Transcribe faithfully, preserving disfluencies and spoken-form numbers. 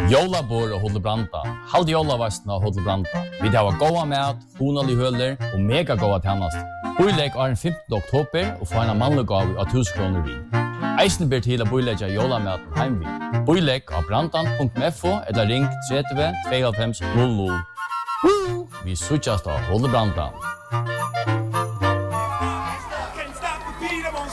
Jólabor og Hotel Branda. Halv jólavastna og Hotel Branda. Vi har goda mat, honalig høler og mega goda tjänst. Boilegg er den femtende oktober og få en mannlig gave av tusen kroner vi. Eisen ber til å boilegge jólamaten heim vi. Boilegg av brandan punkt f o eller ring tretti tveoghalvfems null null. Vi suttjast av Hotel Branda.